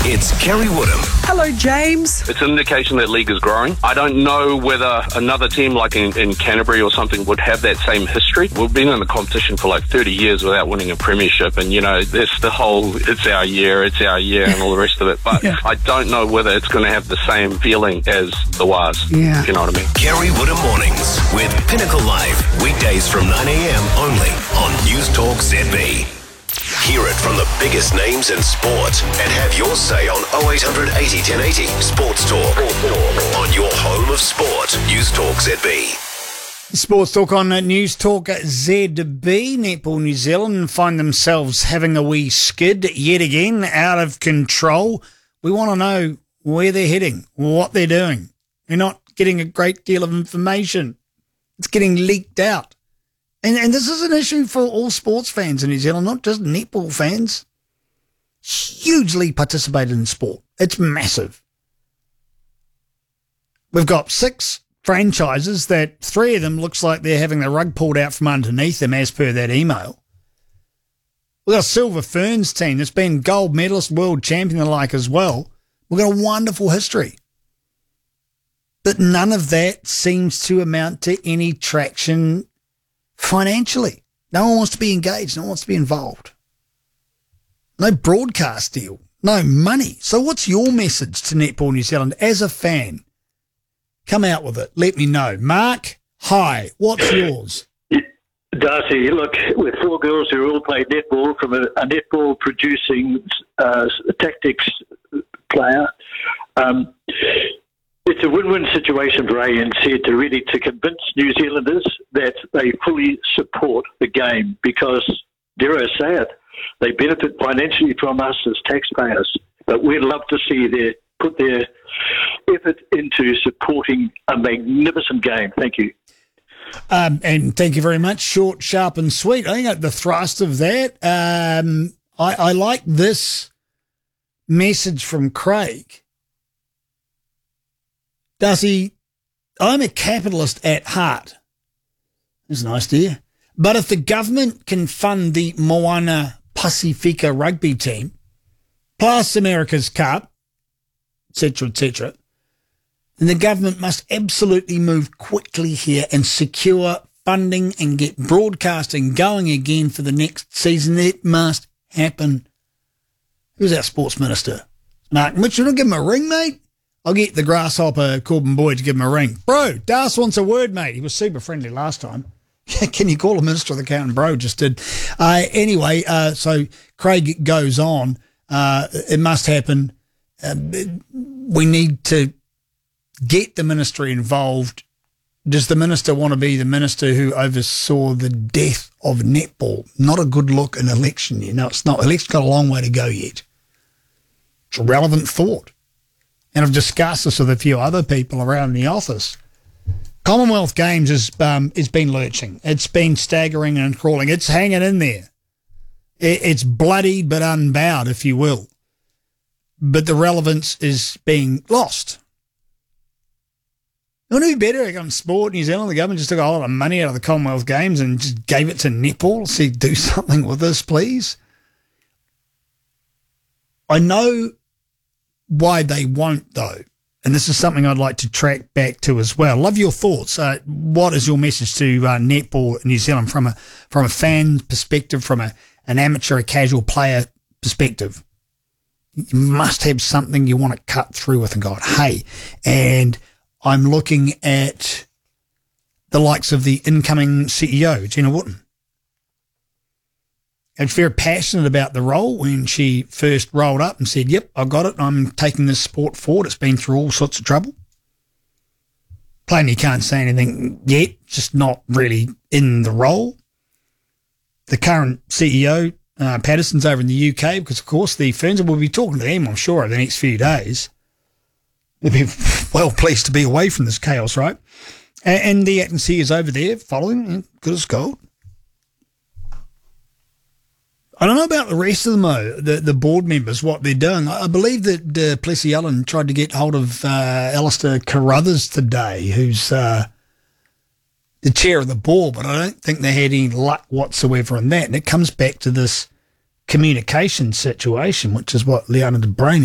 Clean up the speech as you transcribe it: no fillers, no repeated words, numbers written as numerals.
It's Kerry Woodham. Hello, James. It's an indication that league is growing. I don't know whether another team like in Canterbury or something would have that same history. We've been in the competition for like 30 years without winning a premiership, and there's the whole it's our year and all the rest of it. But Yeah. I don't know whether it's going to have the same feeling as the Waz. Yeah. If you know what I mean. Kerry Woodham Mornings with Pinnacle Live. Weekdays from 9 a.m. only on News Talk ZB. Hear it from the biggest names in sport and have your say on 0800 80 1080 Sports Talk. On your home of sport, News Talk ZB. Sports Talk on News Talk ZB. Netball New Zealand find themselves having a wee skid yet again, out of control. We want to know where they're heading, what they're doing. We're not getting a great deal of information. It's getting leaked out. And this is an issue for all sports fans in New Zealand, not just netball fans. Hugely participated in sport. It's massive. We've got 6 franchises that 3 of them looks like they're having the rug pulled out from underneath them as per that email. We've got a Silver Ferns team that's been gold medalist, world champion and the like as well. We've got a wonderful history. But none of that seems to amount to any traction financially. No one wants to be engaged. No one wants to be involved. No broadcast deal. No money. So what's your message to Netball New Zealand as a fan? Come out with it. Let me know. Mark, hi. What's yours? Darcy, look, we're 4 girls who all play netball from a netball producing tactics player. It's a win-win situation for ANC to convince New Zealanders that they fully support the game because, dare I say it, they benefit financially from us as taxpayers. But we'd love to see put their effort into supporting a magnificent game. Thank you. And thank you very much. Short, sharp and sweet. I think at the thrust of that, I like this message from Craig. Darcy, I'm a capitalist at heart. That's nice, dear. But if the government can fund the Moana Pacifica rugby team, plus America's Cup, etc., then the government must absolutely move quickly here and secure funding and get broadcasting going again for the next season. It must happen. Who's our sports minister? Mark Mitchell. Give him a ring, mate. I'll get the grasshopper Corbin Boyd to give him a ring. Bro, Das wants a word, mate. He was super friendly last time. Can you call a minister of the county? Bro just did. Anyway, so Craig goes on. It must happen. We need to get the ministry involved. Does the minister want to be the minister who oversaw the death of netball? Not a good look in election year. No, it's not. Election's got a long way to go yet. It's a relevant thought. And I've discussed this with a few other people around the office. Commonwealth Games has been lurching. It's been staggering and crawling. It's hanging in there. It's bloodied but unbowed, if you will. But the relevance is being lost. It would be better in sport in New Zealand. The government just took a lot of money out of the Commonwealth Games and just gave it to netball. See, do something with this, please. I know why they won't, though. And this is something I'd like to track back to as well. Love your thoughts. What is your message to netball in New Zealand from a fan perspective, from an amateur, a casual player perspective? You must have something you want to cut through with and go, hey, and I'm looking at the likes of the incoming CEO, Gina Wooten. And very passionate about the role when she first rolled up and said, yep, I got it. I'm taking this sport forward. It's been through all sorts of trouble. Plainly can't say anything yet, just not really in the role. The current CEO, Patterson's over in the UK because, of course, the Ferns will be talking to them, I'm sure, over the next few days. They'll be well pleased to be away from this chaos, right? And the acting CEO is over there following, good as gold. I don't know about the rest of them, though, the board members, what they're doing. I believe that Plessy Allen tried to get hold of Alistair Carruthers today, who's the chair of the board, but I don't think they had any luck whatsoever in that. And it comes back to this communication situation, which is what Leona de Bruin